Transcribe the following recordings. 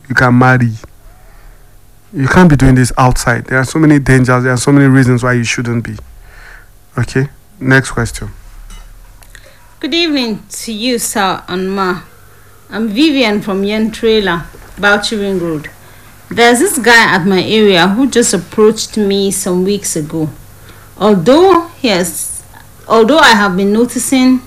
you can marry. You can't be doing this outside. There are so many dangers. There are so many reasons why you shouldn't be. Okay? Next question. Good evening to you, sir and ma. I'm Vivian from Yen Trailer, Bauchi Ring Road. There's this guy at my area who just approached me some weeks ago. Although I have been noticing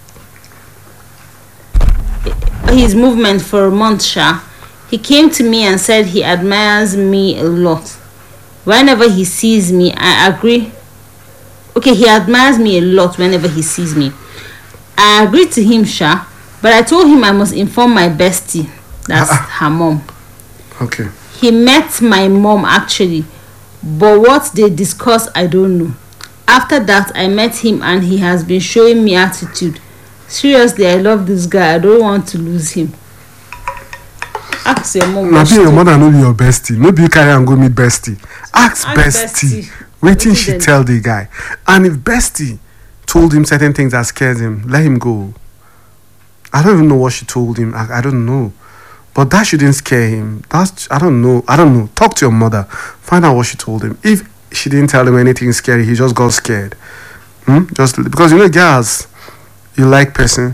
his movement for a month, he came to me and said he admires me a lot. Whenever he sees me, I agree. Okay, he admires me a lot whenever he sees me. I agreed to him, but I told him I must inform my bestie. That's her mom. Okay. He met my mom actually, but what they discussed, I don't know. After that, I met him and he has been showing me attitude. Seriously, I love this guy. I don't want to lose him. Ask your mom. Maybe your mother know your bestie. Maybe you carry and go meet bestie. Ask bestie. Waiting she tell the guy. And if bestie told him certain things that scares him, let him go. I don't even know what she told him. I don't know. But that shouldn't scare him. I don't know. Talk to your mother. Find out what she told him. If she didn't tell him anything scary, he just got scared. Just because girls, you like person.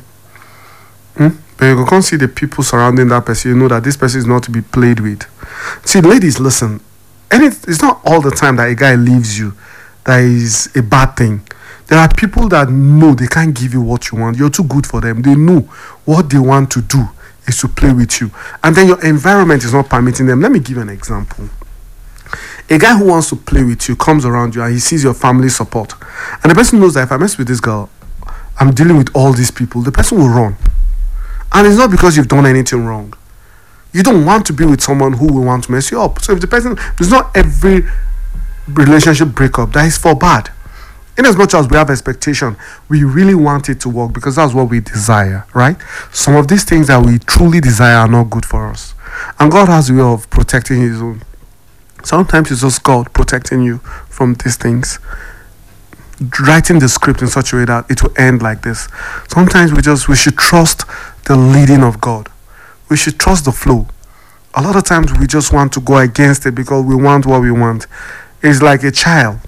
But you can't see the people surrounding that person. You know that this person is not to be played with. See, ladies, listen. It's not all the time that a guy leaves you that is a bad thing. There are people that know they can't give you what you want. You're too good for them. They know what they want to do is to play with you. And then your environment is not permitting them. Let me give you an example. A guy who wants to play with you comes around you and he sees your family support. And the person knows that if I mess with this girl, I'm dealing with all these people. The person will run. And it's not because you've done anything wrong. You don't want to be with someone who will want to mess you up. So if the person, there's not every relationship breakup that is for bad. In as much as we have expectation, we really want it to work because that's what we desire, right? Some of these things that we truly desire are not good for us. And God has a way of protecting his own. Sometimes it's just God protecting you from these things. Writing the script in such a way that it will end like this. Sometimes we should trust the leading of God. We should trust the flow. A lot of times we just want to go against it because we want what we want. It's like a child.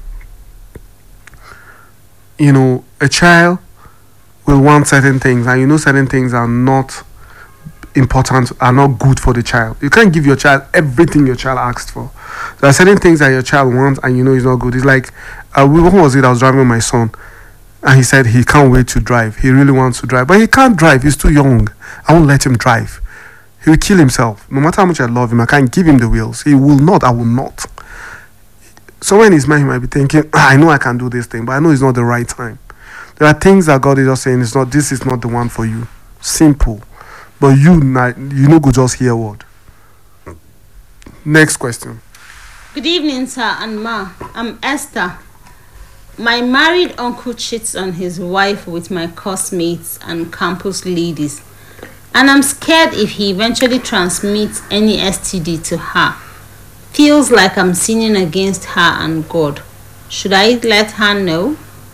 A child will want certain things, and certain things are not important, are not good for the child. You can't give your child everything your child asked for. There are certain things that your child wants, and it's not good. It's like, when was it? I was driving my son, and he said he can't wait to drive. He really wants to drive, but he can't drive. He's too young. I won't let him drive. He will kill himself. No matter how much I love him, I can't give him the wheels. He will not. I will not. So when he's mad, he might be thinking, I know I can do this thing, but I know it's not the right time. There are things that God is just saying, this is not the one for you. Simple. But you no go just hear word. Next question. Good evening, sir and ma. I'm Esther. My married uncle cheats on his wife with my classmates and campus ladies. And I'm scared if he eventually transmits any STD to her. Feels like I'm sinning against her and God. Should I let her know?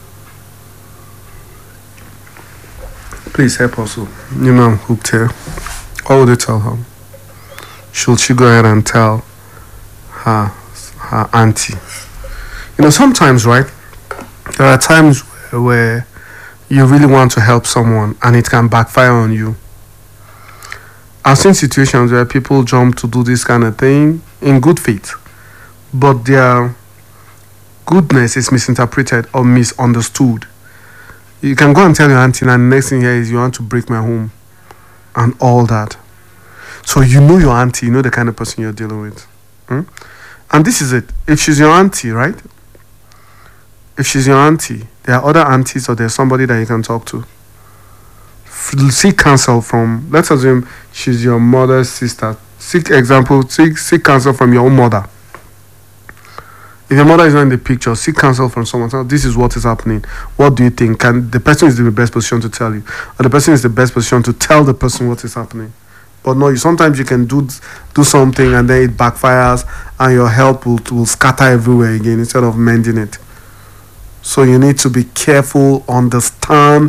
Please help us. I'm hooked here. What would you tell her? Should she go ahead and tell her auntie? Sometimes, right? There are times where you really want to help someone and it can backfire on you. I've seen situations where people jump to do this kind of thing in good faith, but their goodness is misinterpreted or misunderstood. You can go and tell your auntie, and the next thing here is you want to break my home and all that. So your auntie, the kind of person you're dealing with. And this is it. If she's your auntie, right? If she's your auntie, there are other aunties or there's somebody that you can talk to. Seek counsel from, let's assume she's your mother's sister. Seek counsel from your own mother. If your mother is not in the picture, seek counsel from someone. So this is what is happening. What do you think? The person is in the best position to tell you, or the person is the best position to tell the person what is happening. But no, sometimes you can do something and then it backfires and your help will scatter everywhere again instead of mending it. So you need to be careful, understand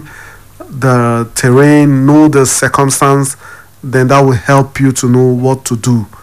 the terrain, know the circumstance, then that will help you to know what to do